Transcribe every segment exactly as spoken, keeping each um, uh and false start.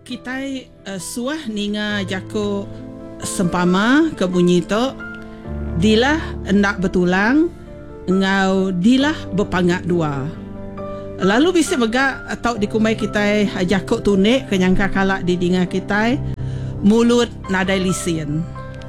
kita uh, suah ninga jako sempama ke bunyi tu dilah hendak bertulang ngau dilah berpangat dua. Lalu bisa begak atau dikumai kita jako tunik kenyangka kalak di dinga kita mulut nadai lisin.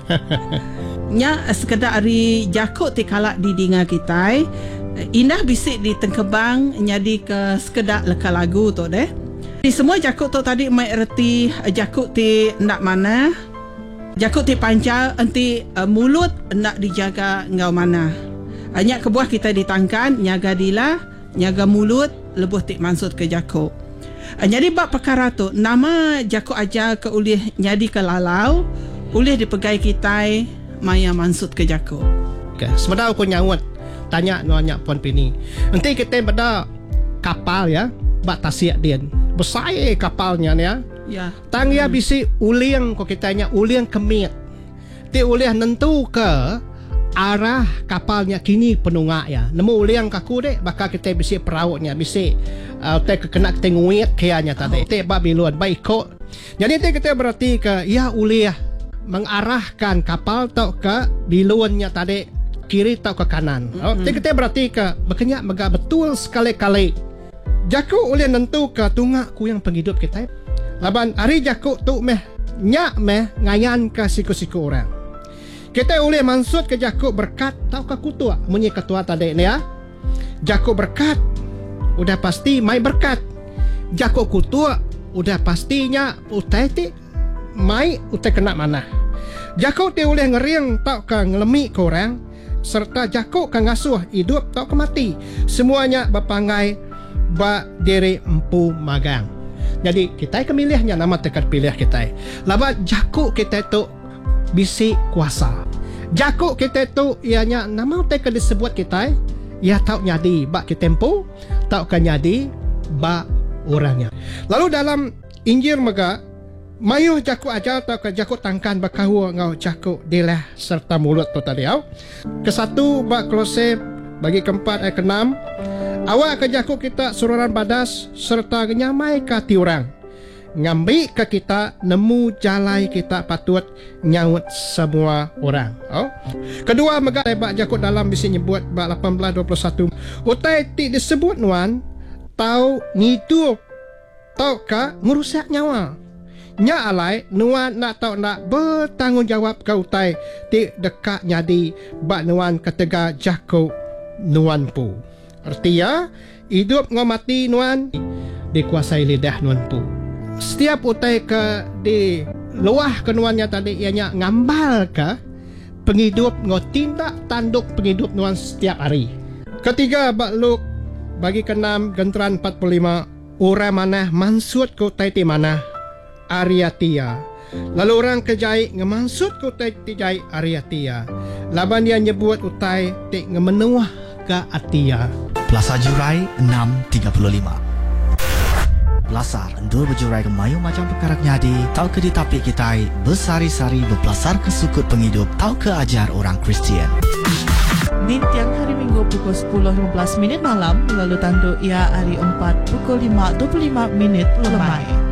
Nya sekedar hari jako ti kalak di dinga kita indah bisik di tengkebang nyadi ke sekedar leka lagu tu deh. Di semua jakut tu tadi mai erti jakut ti nak mana, jakut ti pancal enti uh, mulut nak dijaga ngau mana. Hanya kebuah kita ditangkan nyaga dila, nyaga mulut lebuh ti mansut ke jakut. Uh, jadi bab perkara tu nama jakut aja ke ulih nyadi ke lalau, ulih dipegai kita maya mansut ke jakut. Okay. Sebenarnya aku nyawat tanya nanya Puan Pini. Nanti kita pada kapal ya, bak tasiak dia. Besar kapalnya ya. Ya. Tang ya bisi uliang ko kitanya uliang kemit. Ti uliah nentu ke arah kapalnya kini penungak ya. Nemu uliang kaku dek bakal kita bisi perautnya bisi uh, te kena tenguit kianya tadi. Te bak biluan baik kok. Jadi te kita berarti ke ya uliah mengarahkan kapal tau ke biluannya tadi kiri tau ke kanan. Mm-hmm. Oh, te kita berarti ke berkenyak megak betul sekali-kali. Jakuk oleh nentu ke tungak ku yang penghidup kita. Laban hari jakuk tu meh nyak meh ngayan ke siku-siku orang. Kita oleh maksud ke jakuk berkat tau ke kutua munyi ketua tadi ni ya. Jakuk berkat udah pasti mai berkat. Jakuk kutua udah pastinya utai ti mai utai kena mana. Jakuk ti oleh ngeriang tau ke ngelemi ke orang serta jakuk ke ngasuh hidup tau ke mati. Semuanya berpangai ba diri empu magang. Jadi kita kemilihnya nama tekad pilih kita. Laba jakuk kita tu bisi kuasa. Jakuk kita tu ianya nama tekad disebut kita ya tau nyadi ba kita empu, tau kan nyadi ba orangnya. Lalu dalam Injil mega mayuh jakuk aja tau ke jakuk tangkan bakahu ngau jakuk dilah serta mulut tu tadi au. Kesatu ba Kolose bagi keempat ayat keenam. Awak ke jakuk kita sururan badas serta nyamai ke ti orang. Ngambil ke kita nemu jalai kita patut nyaut semua orang. Oh. Kedua megak bak jakuk dalam bisi nyebut bak lapan belas dua puluh satu. Utai ti disebut nuan tau ngidup tau ka ngerusak nyawa. Nya alai nuan nak tau nak bertanggungjawab ke utai ti dekat nyadi bak nuan ketega jakuk nuan pu. Artinya hidup ngau mati nuan dikuasai lidah nuan pu. Setiap utai ke di luah ke nuannya tadi ianya ngambal ke penghidup ngau tindak tanduk penghidup nuan setiap hari. Ketiga bak Luk bagi keenam genteran empat puluh lima orang mana mansut ke utai ti mana Ariatia. Lalu orang kejai ngemansut ke utai ti jai Ariatia. Laban dia nyebut utai ti ngemenuah ke Atia. Pelasar Jurai enam tiga puluh lima. Pelasar endur berjurai ke mayu macam perkara nyadi, tau ke ditapik kita bersari-sari berpelasar ke sukut penghidup, tau ke ajar orang Kristian. Di tiang hari Minggu pukul sepuluh lima belas minit malam, lalu tanduk ia hari empat pukul lima dua puluh lima minit lemai.